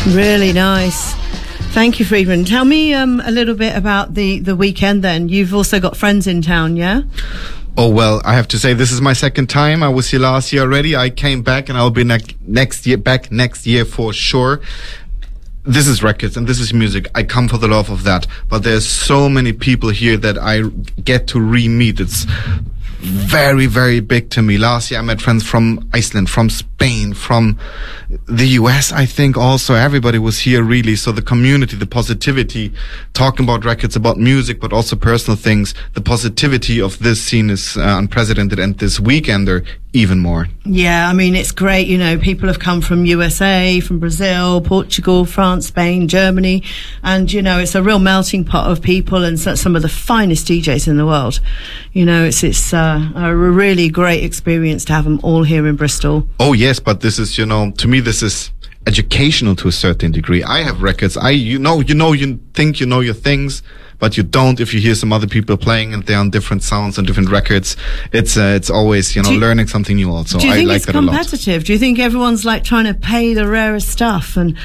Really nice. Thank you, Friedman. Tell me a little bit about the weekend then. You've also got friends in town, yeah? Oh, well, I have to say this is my second time. I was here last year already. I came back and I'll be next year for sure. This is records and this is music. I come for the love of that. But there's so many people here that I get to re-meet. It's very, very big to me. Last year I met friends from Iceland, from Spain, from the US, I think also. Everybody was here really. So the community, the positivity, talking about records, about music, but also personal things. The positivity of this scene is unprecedented, and this weekender even more. Yeah, I mean, it's great. You know, people have come from USA, from Brazil, Portugal, France, Spain, Germany. And, you know, it's a real melting pot of people and some of the finest DJs in the world. You know, it's a really great experience to have them all here in Bristol. Oh, yes, but this is, you know, to me, this is educational to a certain degree. I have records. You think you know your things, but you don't if you hear some other people playing and they're on different sounds and different records. It's always, learning something new also. Do you think I like it's that a lot. competitive? Do you think everyone's like trying to pay the rarest stuff and,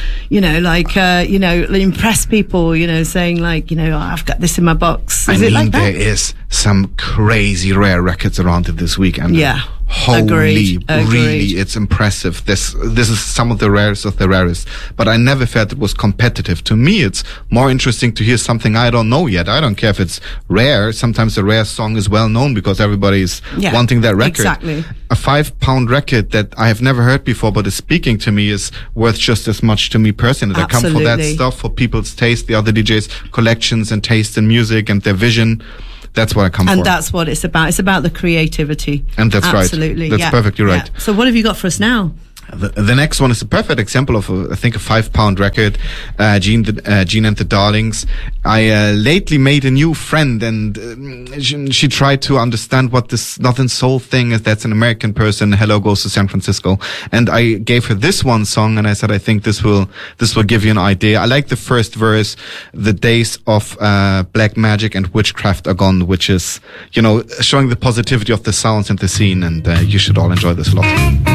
impress people, saying like, I've got this in my box. Is it like that? There is some crazy rare records around it this week. And yeah. Holy, Agreed. really, it's impressive. This is some of the rarest of the rarest. But I never felt it was competitive. To me, it's more interesting to hear something I don't know yet. I don't care if it's rare. Sometimes a rare song is well known because everybody's wanting that record. Exactly. A £5 record that I have never heard before but is speaking to me is worth just as much to me personally. Absolutely. I come for that stuff, for people's taste, the other DJs' collections and taste in music and their vision. That's what I come for. And that's what it's about. It's about the creativity. And that's right. Absolutely. That's perfectly right. Yeah. So what have you got for us now? The next one is a perfect example of, I think, a £5 record, Gene and the Darlings. I lately made a new friend, and she tried to understand what this Northern Soul thing is. That's an American person. Hello goes to San Francisco. And I gave her this one song, and I said, I think this will give you an idea. I like the first verse, the days of black magic and witchcraft are gone, which is, showing the positivity of the sounds and the scene, and you should all enjoy this a lot.